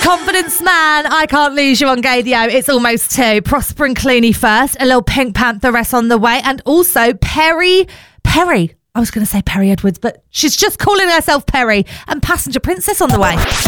Confidence Man, I Can't Lose You on Gadio. It's almost 2. Prosper and Clooney first. A little Pink Pantheress on the way. And also Perry. I was going to say Perry Edwards, but she's just calling herself Perry. And Passenger Princess on the way.